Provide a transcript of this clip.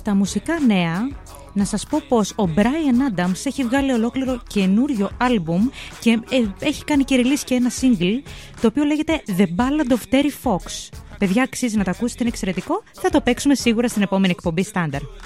στα μουσικά νέα, να σας πω πως ο Bryan Adams έχει βγάλει ολόκληρο καινούριο άλμπουμ και έχει κάνει και release και ένα single, το οποίο λέγεται The Ballad of Terry Fox. Παιδιά, αξίζει να το ακούσετε, είναι εξαιρετικό. Θα το παίξουμε σίγουρα στην επόμενη εκπομπή Standard.